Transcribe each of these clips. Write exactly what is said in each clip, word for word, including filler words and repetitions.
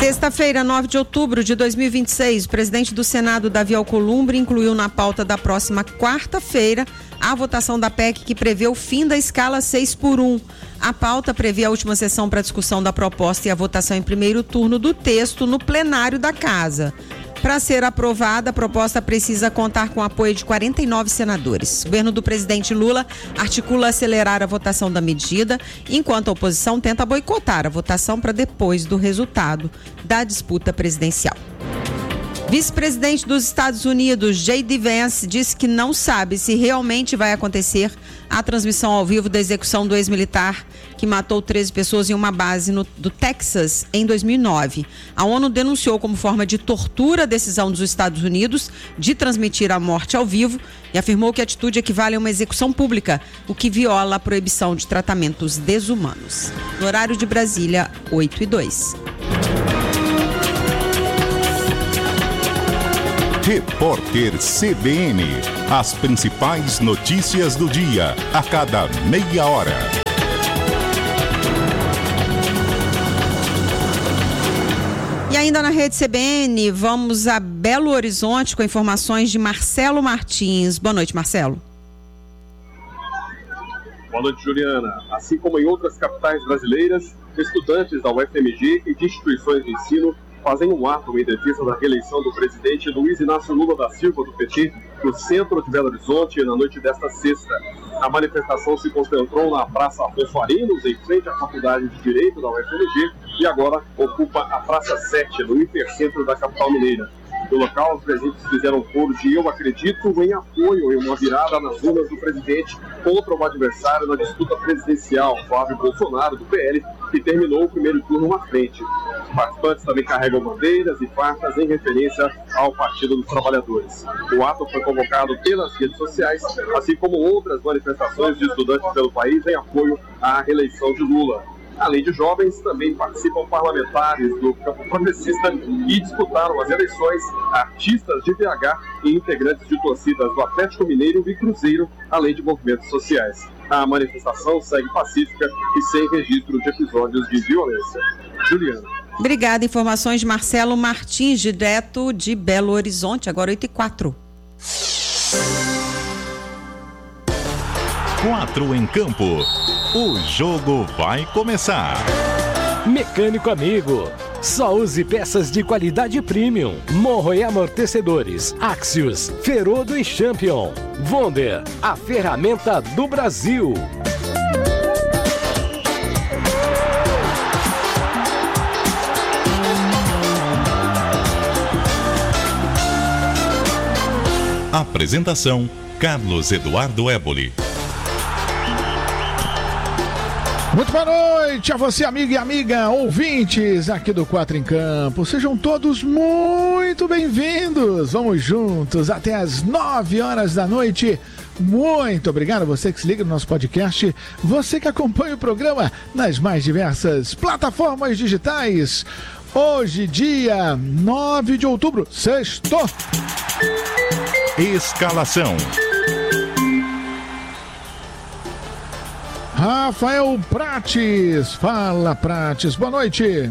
Sexta-feira, nove de outubro de dois mil e vinte e seis, o presidente do Senado, Davi Alcolumbre, incluiu na pauta da próxima quarta-feira a votação da P E C que prevê o fim da escala seis por um. A pauta prevê a última sessão para discussão da proposta e a votação em primeiro turno do texto no plenário da Casa. Para ser aprovada, a proposta precisa contar com o apoio de quarenta e nove senadores. O governo do presidente Lula articula acelerar a votação da medida, enquanto a oposição tenta boicotar a votação para depois do resultado da disputa presidencial. Vice-presidente dos Estados Unidos, J D Vance, disse que não sabe se realmente vai acontecer a transmissão ao vivo da execução do ex-militar que matou treze pessoas em uma base no, do Texas em dois mil e nove. A ONU denunciou como forma de tortura a decisão dos Estados Unidos de transmitir a morte ao vivo e afirmou que a atitude equivale a uma execução pública, o que viola a proibição de tratamentos desumanos. No horário de Brasília, oito e dois. Repórter C B N. As principais notícias do dia, a cada meia hora. E ainda na rede C B N, vamos a Belo Horizonte com informações de Marcelo Martins. Boa noite, Marcelo. Boa noite, Juliana. Assim como em outras capitais brasileiras, estudantes da U F M G e de instituições de ensino fazem um ato em defesa da reeleição do presidente Luiz Inácio Lula da Silva, do P T, no centro de Belo Horizonte, na noite desta sexta. A manifestação se concentrou na Praça Afonso Arinos, em frente à Faculdade de Direito da U F M G, e agora ocupa a Praça sete, no hipercentro da capital mineira. No local, os presentes fizeram um coro de "Eu acredito" em apoio em uma virada nas urnas do presidente contra o adversário na disputa presidencial, Flávio Bolsonaro, do P L, que terminou o primeiro turno na frente. Os participantes também carregam bandeiras e fardas em referência ao Partido dos Trabalhadores. O ato foi convocado pelas redes sociais, assim como outras manifestações de estudantes pelo país em apoio à reeleição de Lula. Além de jovens, também participam parlamentares do campo progressista e disputaram as eleições artistas de B H e integrantes de torcidas do Atlético Mineiro e Cruzeiro, além de movimentos sociais. A manifestação segue pacífica e sem registro de episódios de violência. Juliana. Obrigada. Informações de Marcelo Martins, direto de Belo Horizonte, agora oito e quatro. Quatro em campo. O jogo vai começar. Mecânico amigo, só use peças de qualidade premium. Morro e amortecedores, Axios, Ferodo e Champion. Wonder, a ferramenta do Brasil. Apresentação: Carlos Eduardo Éboli. Muito boa noite a você, amigo e amiga, ouvintes aqui do Quatro em Campo. Sejam todos muito bem-vindos. Vamos juntos até as nove horas da noite. Muito obrigado a você que se liga no nosso podcast, você que acompanha o programa nas mais diversas plataformas digitais. Hoje, dia nove de outubro, sexto. Escalação: Rafael Prates. Fala, Prates. Boa noite.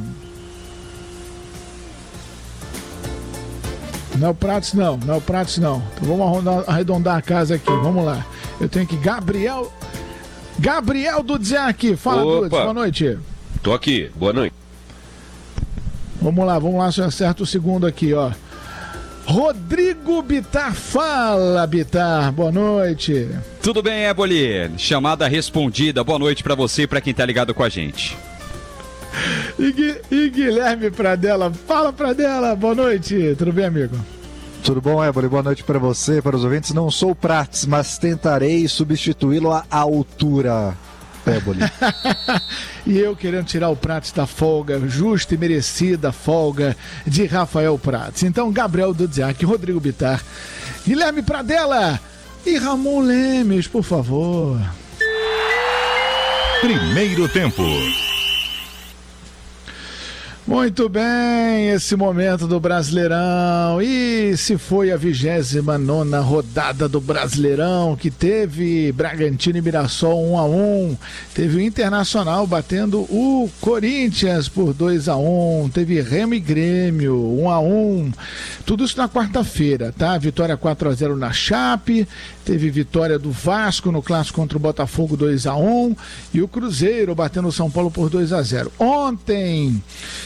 Não é o Prates, não. Não é o Prates, não. Então vamos arredondar, arredondar a casa aqui. Vamos lá. Eu tenho que... Gabriel... Gabriel Dudziak. Fala, Dudes. Boa noite. Tô aqui. Boa noite. Vamos lá. Vamos lá. Se eu acerto o segundo aqui, ó. Rodrigo Bitar. Fala, Bitar. Boa noite. Tudo bem, Éboli? Chamada respondida. Boa noite pra você e pra quem tá ligado com a gente. E, Gui, e Guilherme Pradella. Fala, Pradella. Boa noite. Tudo bem, amigo? Tudo bom, Éboli? Boa noite para você, para os ouvintes. Não sou o Prates, mas tentarei substituí-lo à altura, Éboli. E eu querendo tirar o Prates da folga, justa e merecida folga de Rafael Prates. Então, Gabriel Dudziak, Rodrigo Bitar, Guilherme Pradella e Ramon Lemes, por favor. Primeiro tempo. Muito bem, esse momento do Brasileirão. E se foi a vigésima nona rodada do Brasileirão, que teve Bragantino e Mirassol um a um, teve o Internacional batendo o Corinthians por dois a um, teve Remo e Grêmio um a um, tudo isso na quarta-feira, tá? Vitória quatro a zero na Chape, teve vitória do Vasco no clássico contra o Botafogo dois a um e o Cruzeiro batendo o São Paulo por dois a zero. Ontem,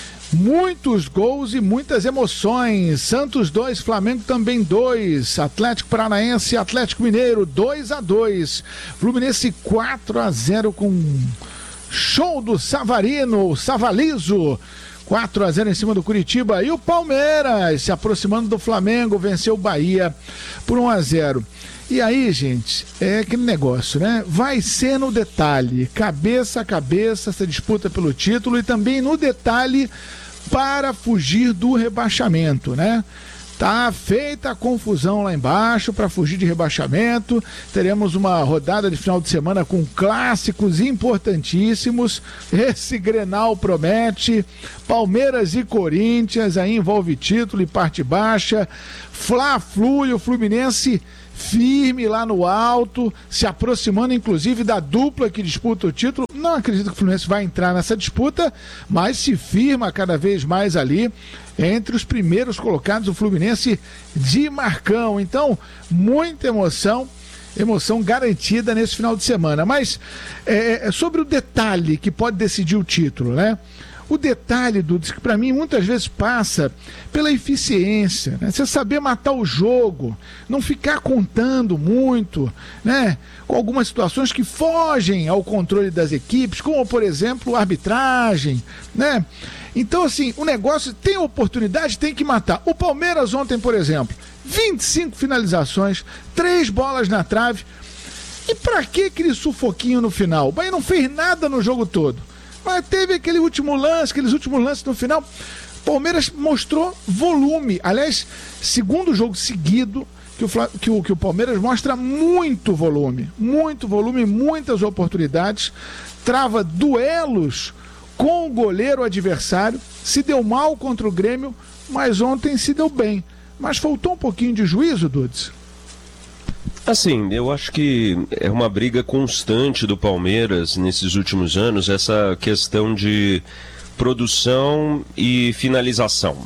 muitos gols e muitas emoções. Santos dois, Flamengo também dois. Atlético Paranaense e Atlético Mineiro dois a dois. Fluminense quatro a zero com show do Savarino, Savalizo. quatro a zero em cima do Curitiba. E o Palmeiras, se aproximando do Flamengo, venceu o Bahia por um a zero. E aí, gente, é aquele negócio, né? Vai ser no detalhe, cabeça a cabeça, essa disputa pelo título e também no detalhe para fugir do rebaixamento, né? Tá feita a confusão lá embaixo para fugir de rebaixamento. Teremos uma rodada de final de semana com clássicos importantíssimos. Esse Grenal promete. Palmeiras e Corinthians, aí envolve título e parte baixa. Fla-Flu e o Fluminense firme lá no alto, se aproximando inclusive da dupla que disputa o título. Não acredito que o Fluminense vai entrar nessa disputa, mas se firma cada vez mais ali entre os primeiros colocados, o Fluminense de Marcão. Então, muita emoção, emoção garantida nesse final de semana. Mas é, sobre o detalhe que pode decidir o título, né? O detalhe, Dudu, que para mim muitas vezes passa pela eficiência, né? Você saber matar o jogo, não ficar contando muito, né? Com algumas situações que fogem ao controle das equipes, como por exemplo arbitragem, né? Então assim, o negócio tem oportunidade, tem que matar. O Palmeiras ontem, por exemplo, vinte e cinco finalizações, três bolas na trave. E para que aquele sufoquinho no final? O Bahia não fez nada no jogo todo. Mas teve aquele último lance, aqueles últimos lances no final. Palmeiras mostrou volume. Aliás, segundo jogo seguido que o, que o, que o Palmeiras mostra muito volume. Muito volume, muitas oportunidades. Trava duelos com o goleiro adversário. Se deu mal contra o Grêmio, mas ontem se deu bem. Mas faltou um pouquinho de juízo, Dudes? Assim, eu acho que é uma briga constante do Palmeiras nesses últimos anos, essa questão de produção e finalização.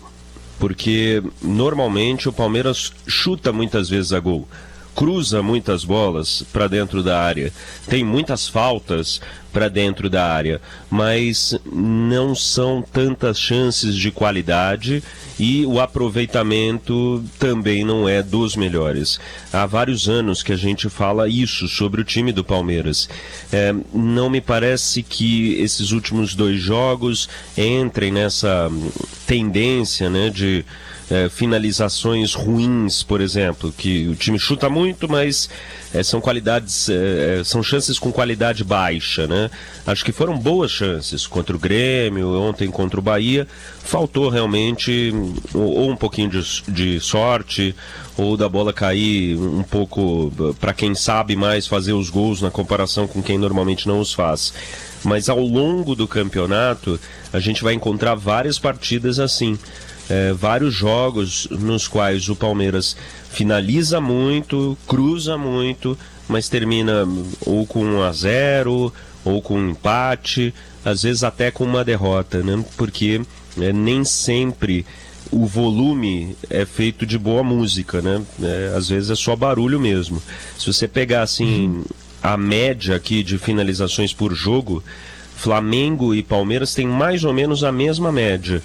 Porque normalmente o Palmeiras chuta muitas vezes a gol, cruza muitas bolas para dentro da área, tem muitas faltas para dentro da área, mas não são tantas chances de qualidade e o aproveitamento também não é dos melhores. Há vários anos que a gente fala isso sobre o time do Palmeiras. É, não me parece que esses últimos dois jogos entrem nessa tendência, né, de É, finalizações ruins, por exemplo, que o time chuta muito, mas é, são qualidades, é, são chances com qualidade baixa, né? Acho que foram boas chances contra o Grêmio, ontem contra o Bahia. Faltou realmente ou, ou um pouquinho de, de sorte, ou da bola cair um pouco para quem sabe mais fazer os gols na comparação com quem normalmente não os faz. Mas ao longo do campeonato, a gente vai encontrar várias partidas assim. É, vários jogos nos quais o Palmeiras finaliza muito, cruza muito, mas termina ou com um a zero, ou com um empate, às vezes até com uma derrota, né? Porque é, nem sempre o volume é feito de boa música, né? É, às vezes é só barulho mesmo. Se você pegar assim a média aqui de finalizações por jogo, Flamengo e Palmeiras têm mais ou menos a mesma média.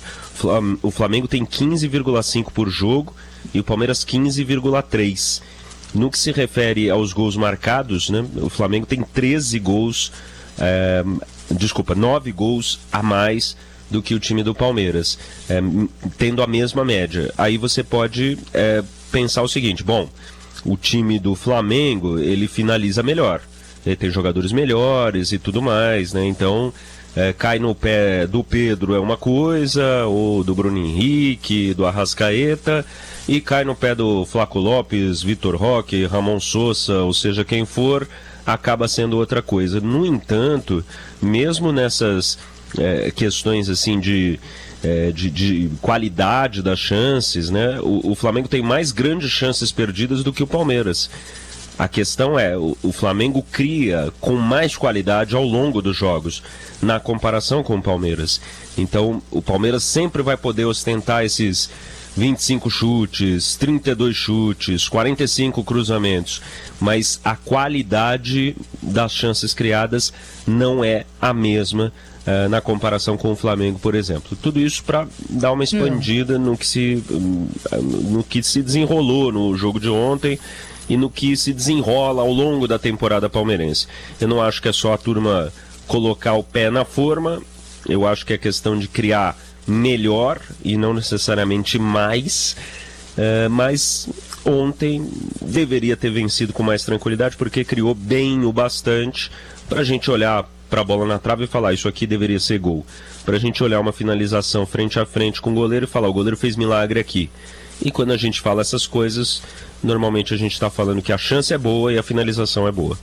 O Flamengo tem quinze vírgula cinco por jogo e o Palmeiras quinze vírgula três. No que se refere aos gols marcados, né, o Flamengo tem treze gols, é, desculpa, nove gols a mais do que o time do Palmeiras, é, tendo a mesma média. Aí você pode é, pensar o seguinte: bom, o time do Flamengo, ele finaliza melhor. Ele tem jogadores melhores e tudo mais, né? Então, é, cai no pé do Pedro é uma coisa, ou do Bruno Henrique, do Arrascaeta, e cai no pé do Flaco Lopes, Vitor Roque, Ramon Sousa, ou seja, quem for, acaba sendo outra coisa. No entanto, mesmo nessas é, questões assim de, é, de, de qualidade das chances, né? O, o Flamengo tem mais grandes chances perdidas do que o Palmeiras. A questão é, o, o Flamengo cria com mais qualidade ao longo dos jogos, na comparação com o Palmeiras. Então, o Palmeiras sempre vai poder ostentar esses vinte e cinco chutes, trinta e dois chutes, quarenta e cinco cruzamentos, mas a qualidade das chances criadas não é a mesma uh, na comparação com o Flamengo, por exemplo. Tudo isso para dar uma expandida é. no, que se, no que se desenrolou no jogo de ontem e no que se desenrola ao longo da temporada palmeirense. Eu não acho que é só a turma colocar o pé na forma, eu acho que é questão de criar melhor e não necessariamente mais, uh, mas ontem deveria ter vencido com mais tranquilidade, porque criou bem o bastante para a gente olhar para a bola na trave e falar, isso aqui deveria ser gol. Para a gente olhar uma finalização frente a frente com o goleiro e falar, o goleiro fez milagre aqui. E quando a gente fala essas coisas, normalmente a gente está falando que a chance é boa e a finalização é boa.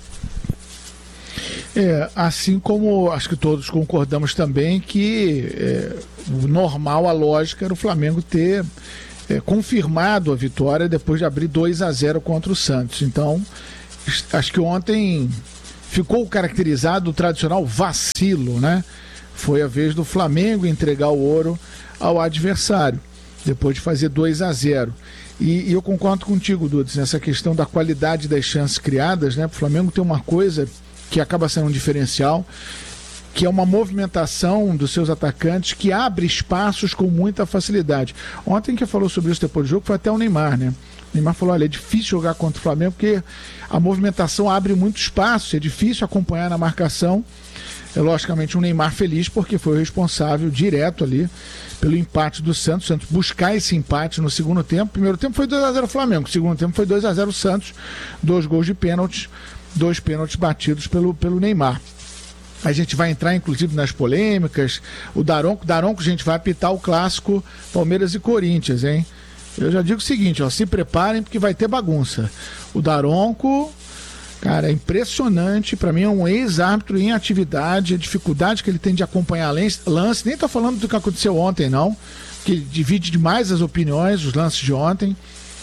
É, assim como acho que todos concordamos também que é, o normal, a lógica era o Flamengo ter é, confirmado a vitória depois de abrir dois a zero contra o Santos. Então, acho que ontem ficou caracterizado o tradicional vacilo, né? Foi a vez do Flamengo entregar o ouro ao adversário, depois de fazer dois a zero. E, e eu concordo contigo, Dudes, nessa questão da qualidade das chances criadas, né? O Flamengo tem uma coisa que acaba sendo um diferencial, que é uma movimentação dos seus atacantes que abre espaços com muita facilidade. Ontem quem falou sobre isso depois do jogo foi até o Neymar, né? O Neymar falou, olha, é difícil jogar contra o Flamengo porque a movimentação abre muito espaço, é difícil acompanhar na marcação. É logicamente um Neymar feliz porque foi o responsável direto ali pelo empate do Santos. O Santos buscar esse empate no segundo tempo. Primeiro tempo foi dois a zero Flamengo, segundo tempo foi dois a zero Santos, dois gols de pênalti, dois pênaltis batidos pelo, pelo Neymar. A gente vai entrar inclusive nas polêmicas. O Daronco, Daronco, a gente vai apitar o clássico Palmeiras e Corinthians, hein? Eu já digo o seguinte, ó, se preparem porque vai ter bagunça. O Daronco, cara, é impressionante, pra mim é um ex-árbitro em atividade, a dificuldade que ele tem de acompanhar lance, nem tô falando do que aconteceu ontem não, que divide demais as opiniões, os lances de ontem,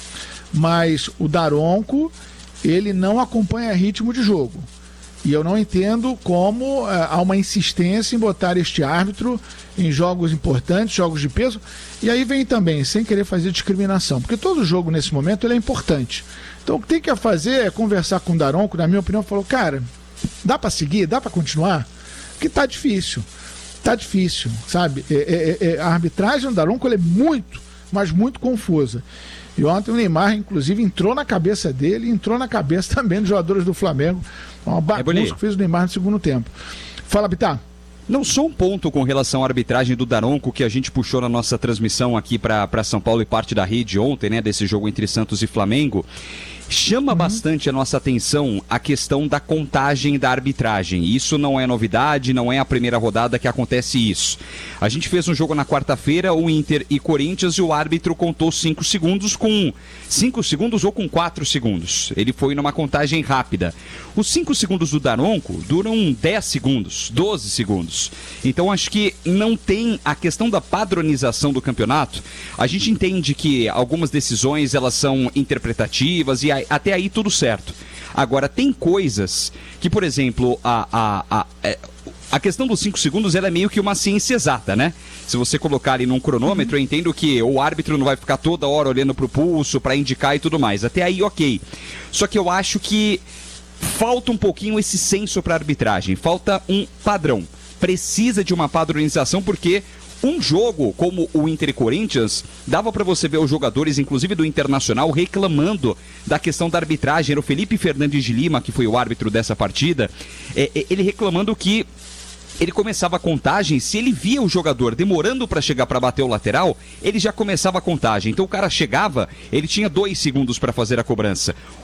mas o Daronco, ele não acompanha ritmo de jogo. E eu não entendo como uh, há uma insistência em botar este árbitro em jogos importantes, jogos de peso. E aí vem também, sem querer fazer discriminação, porque todo jogo nesse momento ele é importante. Então o que tem que fazer é conversar com o Daronco, na minha opinião, falou, cara, dá pra seguir, dá pra continuar? Porque tá difícil, tá difícil, sabe? É, é, é, a arbitragem do Daronco ela é muito, mas muito confusa. E ontem o Neymar, inclusive, entrou na cabeça dele e entrou na cabeça também dos jogadores do Flamengo. Uma bagunça é que fez o Neymar no segundo tempo. Fala, Bittar. Não, só um ponto com relação à arbitragem do Daronco que a gente puxou na nossa transmissão aqui para São Paulo e parte da rede ontem, né, desse jogo entre Santos e Flamengo. Chama uhum. bastante a nossa atenção a questão da contagem da arbitragem. Isso não é novidade, não é a primeira rodada que acontece isso. A gente fez um jogo na quarta-feira, o Inter e Corinthians, e o árbitro contou cinco segundos com cinco segundos ou com quatro segundos. Ele foi numa contagem rápida. Os cinco segundos do Daronco duram dez segundos, doze segundos. Então acho que não tem a questão da padronização do campeonato. A gente entende que algumas decisões elas são interpretativas e até aí tudo certo. Agora, tem coisas que, por exemplo, a, a, a, a questão dos cinco segundos ela é meio que uma ciência exata, né? Se você colocar ali num cronômetro, eu entendo que o árbitro não vai ficar toda hora olhando pro pulso para indicar e tudo mais. Até aí, ok. Só que eu acho que falta um pouquinho esse senso para arbitragem. Falta um padrão. Precisa de uma padronização porque um jogo como o Inter e Corinthians, dava para você ver os jogadores, inclusive do Internacional, reclamando da questão da arbitragem. Era o Felipe Fernandes de Lima, que foi o árbitro dessa partida, é, ele reclamando que ele começava a contagem, se ele via o jogador demorando para chegar para bater o lateral, ele já começava a contagem. Então o cara chegava, ele tinha dois segundos para fazer a cobrança.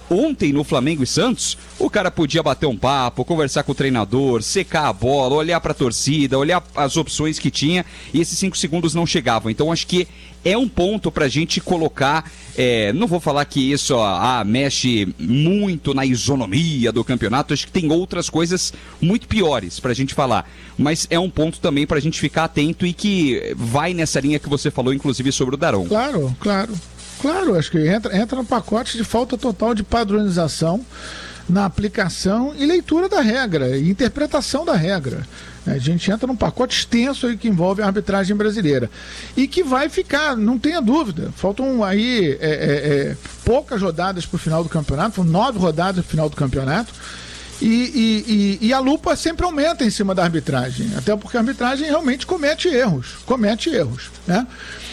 Ontem no Flamengo e Santos, o cara podia bater um papo, conversar com o treinador, secar a bola, olhar para a torcida, olhar as opções que tinha, e esses cinco segundos não chegavam. Então acho que é um ponto para a gente colocar, é, não vou falar que isso ah, mexe muito na isonomia do campeonato, acho que tem outras coisas muito piores para a gente falar, mas é um ponto também para a gente ficar atento e que vai nessa linha que você falou, inclusive sobre o Daronco. Claro, claro. Claro, acho que entra, entra no pacote de falta total de padronização na aplicação e leitura da regra, e interpretação da regra. A gente entra num pacote extenso aí que envolve a arbitragem brasileira. E que vai ficar, não tenha dúvida. Faltam aí é, é, é, poucas rodadas para o final do campeonato, nove rodadas para o final do campeonato. E, e, e, e a lupa sempre aumenta em cima da arbitragem. Até porque a arbitragem realmente comete erros. Comete erros, né?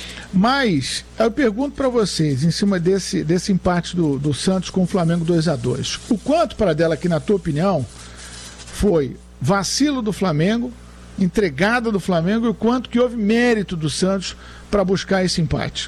Mas eu pergunto para vocês, em cima desse, desse empate do, do Santos com o Flamengo dois a dois, o quanto, Paradela, aqui na tua opinião, foi vacilo do Flamengo, entregada do Flamengo, e o quanto que houve mérito do Santos para buscar esse empate?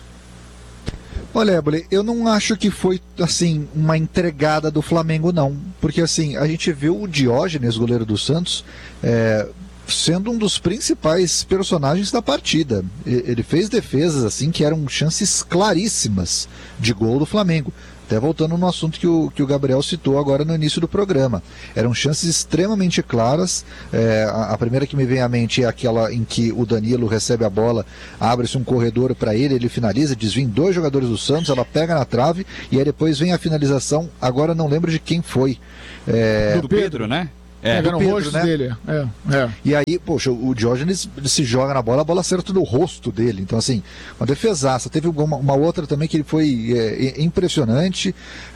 Olha, Ébole, eu não acho que foi, assim, uma entregada do Flamengo, não. Porque, assim, a gente viu o Diógenes, goleiro do Santos, é... sendo um dos principais personagens da partida. Ele fez defesas assim que eram chances claríssimas de gol do Flamengo. Até voltando no assunto que o, que o Gabriel citou agora no início do programa. Eram chances extremamente claras. É, a, a primeira que me vem à mente é aquela em que o Danilo recebe a bola, abre-se um corredor para ele, ele finaliza, desvia em dois jogadores do Santos, ela pega na trave e aí depois vem a finalização. Agora não lembro de quem foi. É... Do Pedro, né? É, do no Pedro, rosto né? dele. É, é. E aí, poxa, o Diógenes se joga na bola, a bola acerta no rosto dele. Então, assim, uma defesaça. Teve uma, uma outra também que ele foi é, impressionante.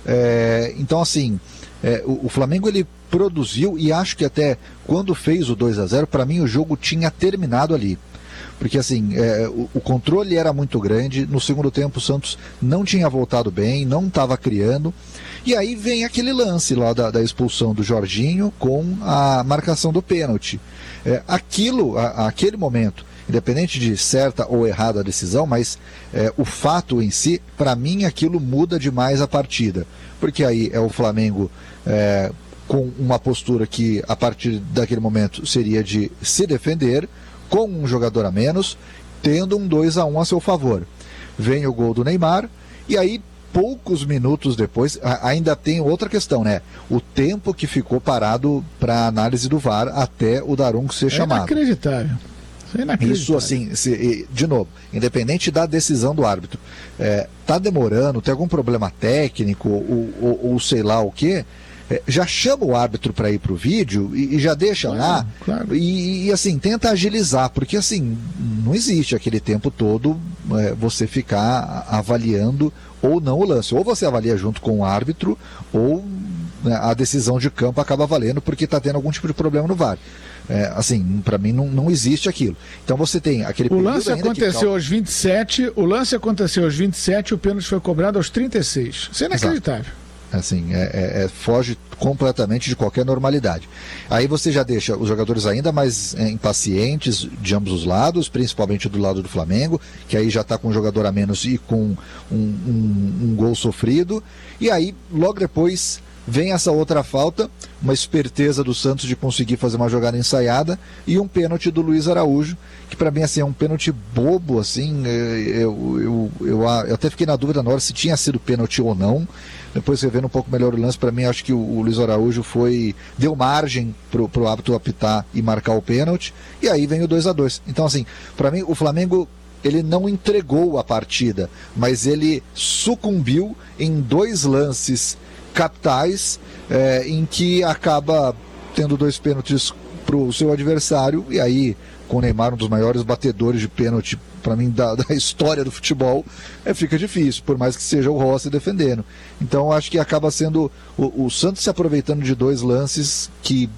É, então, assim, é, o, o Flamengo ele produziu, e acho que até quando fez o dois a zero, para mim o jogo tinha terminado ali. Porque assim, é, o, o controle era muito grande, no segundo tempo o Santos não tinha voltado bem, não estava criando, e aí vem aquele lance lá da, da expulsão do Jorginho com a marcação do pênalti. É, aquilo, a, aquele momento, independente de certa ou errada a decisão, mas é, o fato em si, para mim aquilo muda demais a partida, porque aí é o Flamengo é, com uma postura que a partir daquele momento seria de se defender, com um jogador a menos, tendo um dois a um a seu favor. Vem o gol do Neymar, e aí, poucos minutos depois, ainda tem outra questão, né? O tempo que ficou parado para análise do V A R até o Daronco ser é chamado. Inacreditável. Isso é inacreditável. Isso, assim, se, de novo, independente da decisão do árbitro, é, tá demorando, tem algum problema técnico, ou, ou, ou sei lá o quê, É, já chama o árbitro para ir para o vídeo e, e já deixa claro, lá claro. E, e assim, tenta agilizar, porque assim, não existe aquele tempo todo é, você ficar avaliando ou não o lance, ou você avalia junto com o árbitro, ou né, a decisão de campo acaba valendo porque está tendo algum tipo de problema no V A R. É, assim, para mim não, não existe aquilo. Então você tem aquele O lance ainda aconteceu que... aos vinte e sete, o lance aconteceu aos vinte e sete e o pênalti foi cobrado aos trinta e seis. Isso é inacreditável. Exato. Assim, é, é, é, foge completamente de qualquer normalidade. Aí você já deixa os jogadores ainda mais é, impacientes de ambos os lados, principalmente do lado do Flamengo, que aí já está com um jogador a menos e com um, um, um gol sofrido. E aí, logo depois, vem essa outra falta, uma esperteza do Santos de conseguir fazer uma jogada ensaiada e um pênalti do Luiz Araújo, que para mim assim, é um pênalti bobo, assim, eu, eu, eu, eu até fiquei na dúvida na hora se tinha sido pênalti ou não. Depois revendo um pouco melhor o lance, para mim acho que o, o Luiz Araújo foi, deu margem pro, pro árbitro apitar e marcar o pênalti, e aí vem o dois a dois. Então assim, para mim o Flamengo ele não entregou a partida, mas ele sucumbiu em dois lances capitais, é, em que acaba tendo dois pênaltis pro seu adversário, e aí com o Neymar, um dos maiores batedores de pênalti para mim da, da história do futebol, é, fica difícil, por mais que seja o Rossi defendendo. Então acho que acaba sendo o, o Santos se aproveitando de dois lances que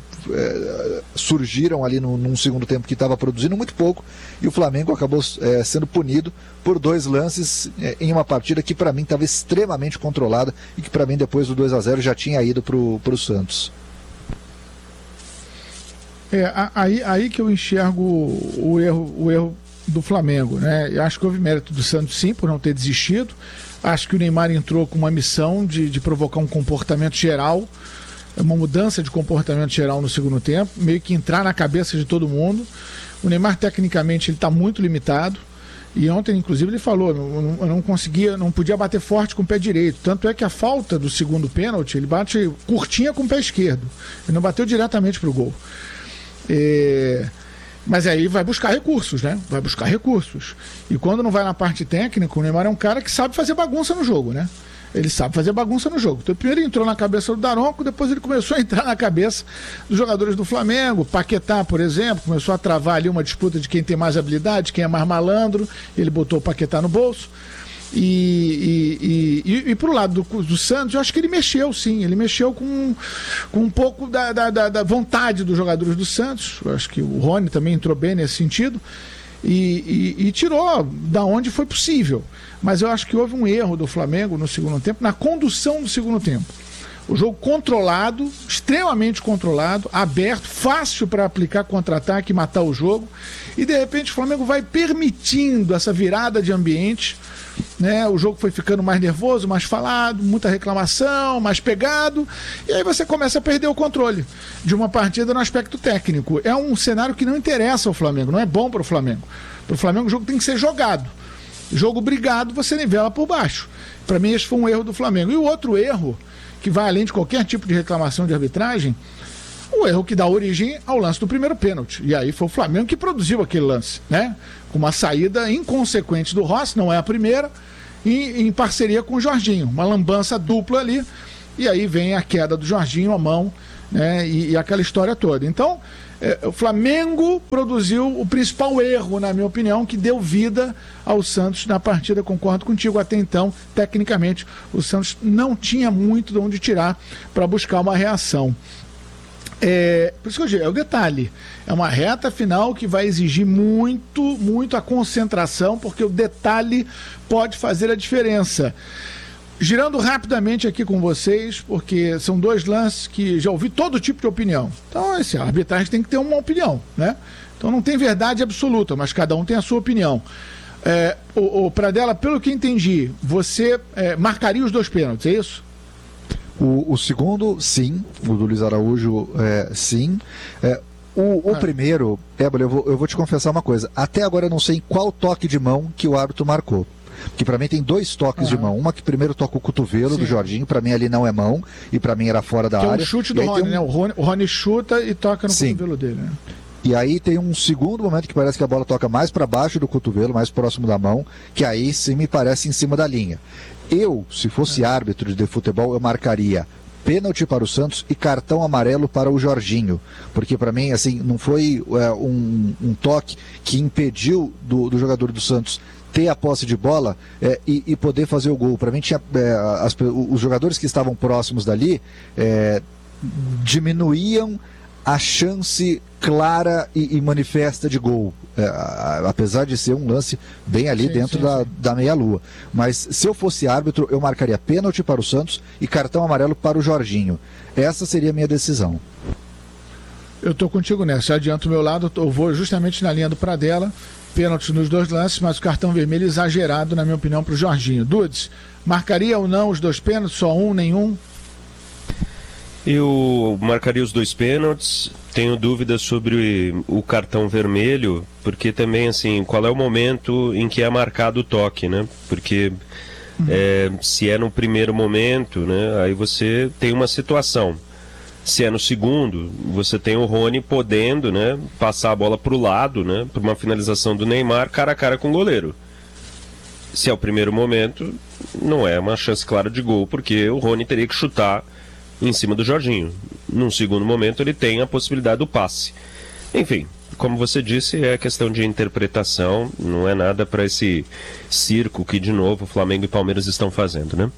é, surgiram ali no, num segundo tempo que estava produzindo muito pouco, e o Flamengo acabou é, sendo punido por dois lances é, em uma partida que para mim estava extremamente controlada e que para mim depois do dois a zero já tinha ido para o Santos. É, aí, aí que eu enxergo o erro, o erro do Flamengo, né? Eu acho que houve mérito do Santos sim, por não ter desistido. Acho que o Neymar entrou com uma missão de, de provocar um comportamento geral, uma mudança de comportamento geral no segundo tempo, meio que entrar na cabeça de todo mundo. O Neymar, tecnicamente, ele está muito limitado. E ontem, inclusive, ele falou, eu não conseguia, não podia bater forte com o pé direito. Tanto é que a falta do segundo pênalti, ele bate curtinha com o pé esquerdo. Ele não bateu diretamente para o gol. É... Mas aí vai buscar recursos, né? Vai buscar recursos. E quando não vai na parte técnica, o Neymar é um cara que sabe fazer bagunça no jogo, né? Ele sabe fazer bagunça no jogo. Então, primeiro ele entrou na cabeça do Daronco, depois ele começou a entrar na cabeça dos jogadores do Flamengo. Paquetá, por exemplo, começou a travar ali uma disputa de quem tem mais habilidade, quem é mais malandro. Ele botou o Paquetá no bolso. E, e, e, e, e pro lado do, do Santos, eu acho que ele mexeu, sim. Ele mexeu com, com um pouco da, da, da vontade dos jogadores do Santos. Eu acho que o Rony também entrou bem nesse sentido. E, e, e tirou da onde foi possível. Mas eu acho que houve um erro do Flamengo no segundo tempo, na condução do segundo tempo. O jogo controlado, extremamente controlado, aberto, fácil para aplicar contra-ataque e matar o jogo. E de repente o Flamengo vai permitindo essa virada de ambiente, né? O jogo foi ficando mais nervoso, mais falado, muita reclamação, mais pegado, e aí você começa a perder o controle de uma partida no aspecto técnico. É um cenário que não interessa ao Flamengo, não é bom para o Flamengo. Para o Flamengo o jogo tem que ser jogado. Jogo brigado, você nivela por baixo. Para mim esse foi um erro do Flamengo. E o outro erro, que vai além de qualquer tipo de reclamação de arbitragem, o erro que dá origem ao lance do primeiro pênalti. E aí foi o Flamengo que produziu aquele lance, né? Com uma saída inconsequente do Rossi, não é a primeira, e em parceria com o Jorginho. Uma lambança dupla ali, e aí vem a queda do Jorginho, a mão, né? E, e aquela história toda. Então, é, o Flamengo produziu o principal erro, na minha opinião, que deu vida ao Santos na partida. Concordo contigo, até então, tecnicamente, o Santos não tinha muito de onde tirar para buscar uma reação. É, por isso que eu digo, é o detalhe, é uma reta final que vai exigir muito, muito a concentração, porque o detalhe pode fazer a diferença. Girando rapidamente aqui com vocês, porque são dois lances que já ouvi todo tipo de opinião. Então, esse, a arbitragem tem que ter uma opinião, né? Então não tem verdade absoluta, mas cada um tem a sua opinião. É, o, o Pradella, pelo que entendi, você é, marcaria os dois pênaltis, é isso? O, o segundo, sim. O do Luiz Araújo, é, sim. É, o o ah. primeiro, Ébole, eu vou, eu vou te confessar uma coisa. Até agora eu não sei em qual toque de mão que o árbitro marcou. Porque pra mim tem dois toques uhum. de mão. Uma que primeiro toca o cotovelo, sim, do Jorginho, pra mim ali não é mão, e pra mim era fora da que área. É o chute do Rony, um... né? O Rony, o Rony chuta e toca no sim. cotovelo dele, né? E aí tem um segundo momento que parece que a bola toca mais para baixo do cotovelo, mais próximo da mão, que aí sim me parece em cima da linha. Eu, se fosse é. árbitro de futebol, eu marcaria pênalti para o Santos e cartão amarelo para o Jorginho, porque para mim, assim, não foi é, um, um toque que impediu do, do jogador do Santos ter a posse de bola é, e, e poder fazer o gol. Para mim, tinha, é, as, os jogadores que estavam próximos dali é, diminuíam a chance clara e, e manifesta de gol, é, a, apesar de ser um lance bem ali sim, dentro sim, da, sim. da meia-lua. Mas se eu fosse árbitro, eu marcaria pênalti para o Santos e cartão amarelo para o Jorginho. Essa seria a minha decisão. Eu estou contigo nessa, adianto o meu lado, eu vou justamente na linha do Pradella, pênalti nos dois lances, mas o cartão vermelho exagerado, na minha opinião, para o Jorginho. Dudes, marcaria ou não os dois pênaltis, só um, nenhum? Eu marcaria os dois pênaltis, tenho dúvidas sobre o cartão vermelho, porque também, assim, qual é o momento em que é marcado o toque, né? Porque uhum. é, se é no primeiro momento, né, aí você tem uma situação. Se é no segundo, você tem o Rony podendo, né, passar a bola para o lado, né, para uma finalização do Neymar cara a cara com o goleiro. Se é o primeiro momento, não é uma chance clara de gol, porque o Rony teria que chutar em cima do Jorginho. Num segundo momento ele tem a possibilidade do passe. Enfim, como você disse, é questão de interpretação, não é nada para esse circo que de novo Flamengo e Palmeiras estão fazendo, né?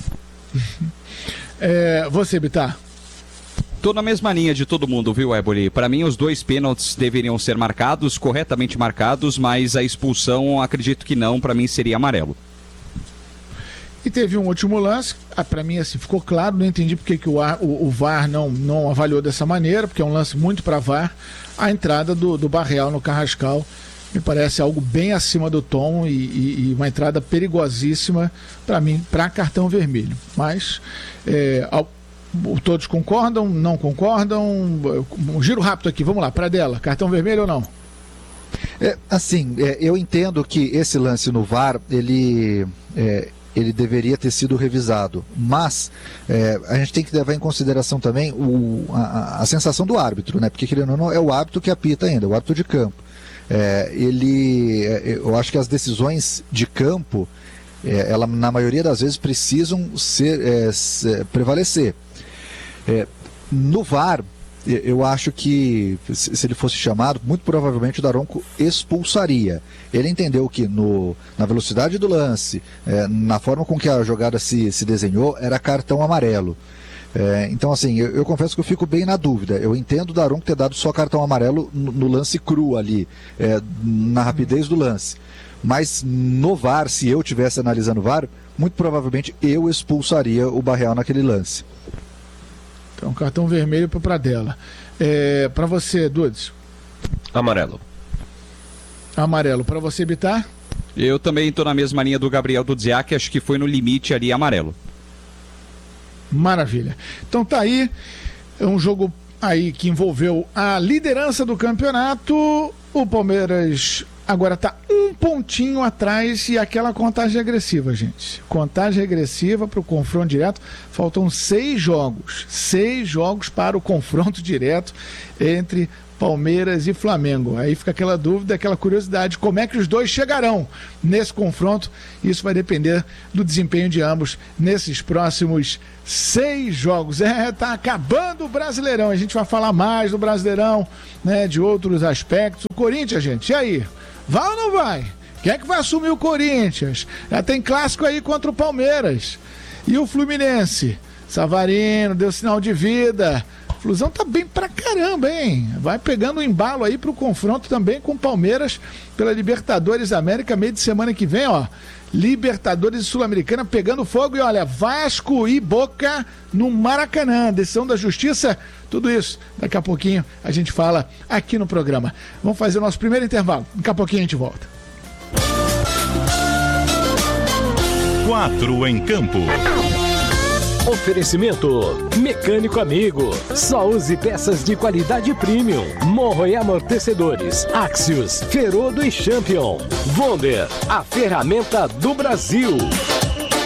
É, você, Bittar? Tô na mesma linha de todo mundo, viu, Éboli? Para mim, os dois pênaltis deveriam ser marcados, corretamente marcados, mas a expulsão, acredito que não, para mim seria amarelo. E teve um último lance, ah, para mim assim, ficou claro, não entendi porque que o, ar, o, o V A R não, não avaliou dessa maneira, porque é um lance muito para V A R, a entrada do, do Barreal no Carrascal, me parece algo bem acima do tom e, e, e uma entrada perigosíssima para mim, para cartão vermelho. Mas é, ao, todos concordam, não concordam? Um giro rápido aqui, vamos lá, Pradella, cartão vermelho ou não? É, assim, é, eu entendo que esse lance no V A R, ele... É, ele deveria ter sido revisado, mas é, a gente tem que levar em consideração também o, a, a sensação do árbitro, né? Porque querendo ou não, é o árbitro que apita ainda, o árbitro de campo. É, ele, eu acho que as decisões de campo, é, ela na maioria das vezes precisam ser, é, se, prevalecer. É, no V A R, eu acho que se ele fosse chamado, muito provavelmente o Daronco expulsaria. Ele entendeu que no, na velocidade do lance, é, na forma com que a jogada se, se desenhou, era cartão amarelo. É, então, assim, eu, eu confesso que eu fico bem na dúvida. Eu entendo o Daronco ter dado só cartão amarelo no, no lance cru ali, é, na rapidez do lance. Mas no V A R, se eu estivesse analisando o V A R, muito provavelmente eu expulsaria o Barreal naquele lance. Então, cartão vermelho para o Pradella. É, para você, Dudes? Amarelo. Amarelo. Para você, Bitar? Eu também estou na mesma linha do Gabriel Dudziak, acho que foi no limite ali amarelo. Maravilha. Então tá aí, é um jogo aí que envolveu a liderança do campeonato. O Palmeiras agora está um pontinho atrás e aquela contagem regressiva, gente. Contagem regressiva para o confronto direto. Faltam seis jogos. Seis jogos para o confronto direto entre Palmeiras e Flamengo. Aí fica aquela dúvida, aquela curiosidade. Como é que os dois chegarão nesse confronto? Isso vai depender do desempenho de ambos nesses próximos seis jogos. É, tá acabando o Brasileirão. A gente vai falar mais do Brasileirão, né, de outros aspectos. O Corinthians, gente, e aí? Vai ou não vai? Quem é que vai assumir o Corinthians? Já tem clássico aí contra o Palmeiras. E o Fluminense? Savarino, deu sinal de vida. O Flusão tá bem pra caramba, hein? Vai pegando o embalo aí pro confronto também com o Palmeiras pela Libertadores América, meio de semana que vem, ó. Libertadores Sul-Americana pegando fogo e olha, Vasco e Boca no Maracanã, decisão da Justiça, tudo isso, daqui a pouquinho a gente fala aqui no programa. Vamos fazer o nosso primeiro intervalo, daqui a pouquinho a gente volta. Quatro em campo. Oferecimento Mecânico Amigo. Só use peças de qualidade premium. Morro e amortecedores. Axios, Ferodo e Champion. Wonder, a ferramenta do Brasil.